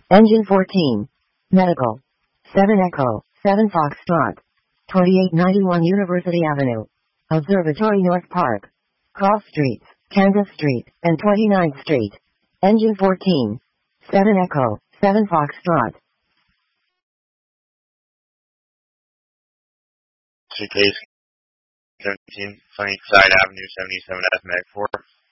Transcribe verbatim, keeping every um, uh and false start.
Engine fourteen. Medical. seven Echo, seven Foxtrot. twenty-eight ninety-one University Avenue. Observatory North Park. Cross Streets, Kansas Street, and twenty-ninth Street. Engine fourteen. seven Echo, seven Foxtrot. Suitcase seventeen, Sunnyside Avenue, seventy-seven F, Meg four.